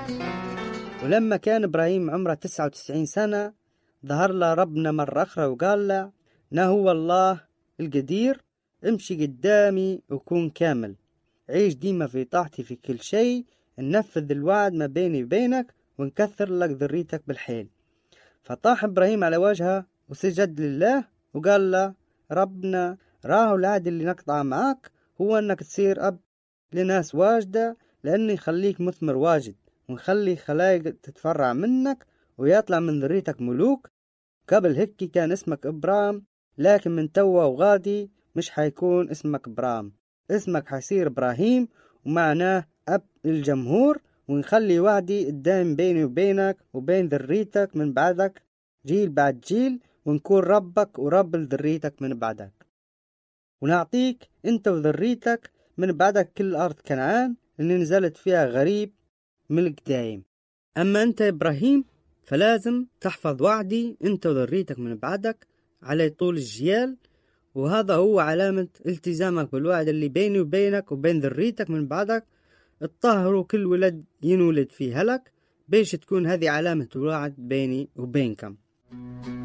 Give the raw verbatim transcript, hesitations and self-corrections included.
ولما كان إبراهيم عمره تسعة وتسعين سنة ظهر له ربنا مرة أخرى وقال له: "أنا هو الله القدير، امشي قدامي وكون كامل، عيش ديما في طاعتي في كل شيء، ننفذ الوعد ما بيني وبينك ونكثر لك ذريتك بالحيل." فطاح إبراهيم على وجهه وسجد لله وقال له: "ربنا، راهو العهد اللي نقطع معك هو أنك تصير أب لناس واجدة، لأني يخليك مثمر واجد ونخلي خلايق تتفرع منك ويطلع من ذريتك ملوك. قبل هيك كان اسمك إبرام، لكن من توا وغادي مش حيكون اسمك إبرام، اسمك حيصير إبراهيم، ومعناه أب الجمهور، ونخلي وعدي الدائم بيني وبينك وبين ذريتك من بعدك جيل بعد جيل، ونكون ربك ورب ذريتك من بعدك، ونعطيك انت وذريتك من بعدك كل أرض كنعان اللي نزلت فيها غريب ملك دائم. أما أنت إبراهيم فلازم تحفظ وعدي انت وذريتك من بعدك على طول الجيال، وهذا هو علامة التزامك بالوعد اللي بيني وبينك وبين ذريتك من بعدك. اطهروا كل ولد ينولد فيه لك، بيش تكون هذه علامة الوعد بيني وبينكم."